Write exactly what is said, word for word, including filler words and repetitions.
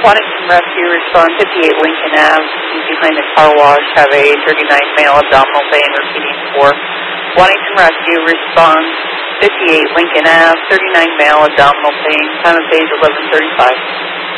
Waddington Rescue, respond fifty-eight Lincoln Avenue, behind the car wash, have a thirty-nine male abdominal pain, repeating for Waddington Rescue, respond fifty-eight Lincoln Avenue, thirty-nine male abdominal pain, time of day is eleven thirty-five.